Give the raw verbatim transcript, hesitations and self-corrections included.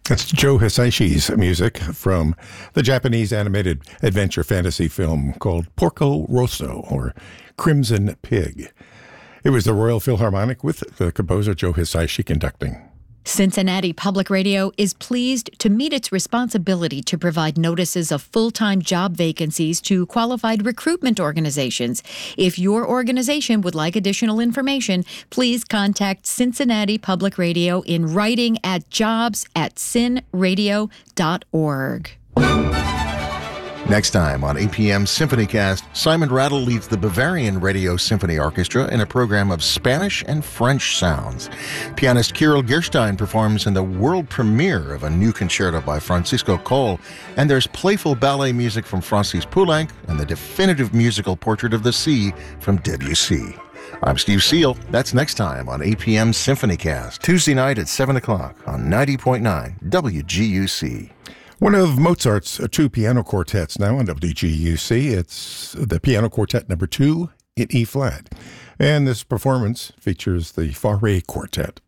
That's Joe Hisaishi's music from the Japanese animated adventure fantasy film called Porco Rosso, or Crimson Pig. It was the Royal Philharmonic with the composer Joe Hisaishi conducting. Cincinnati Public Radio is pleased to meet its responsibility to provide notices of full-time job vacancies to qualified recruitment organizations. If your organization would like additional information, please contact Cincinnati Public Radio in writing at jobs at cin radio dot org. Next time on A P M SymphonyCast, Simon Rattle leads the Bavarian Radio Symphony Orchestra in a program of Spanish and French sounds. Pianist Kirill Gerstein performs in the world premiere of a new concerto by Francisco Coll, and there's playful ballet music from Francis Poulenc and the definitive musical portrait of the sea from Debussy. I'm Steve Seal. That's next time on A P M SymphonyCast, Tuesday night at seven o'clock on ninety point nine W G U C. One of Mozart's two piano quartets now on W G U C. It's the Piano Quartet number two in E-flat. And this performance features the Fauré Quartet.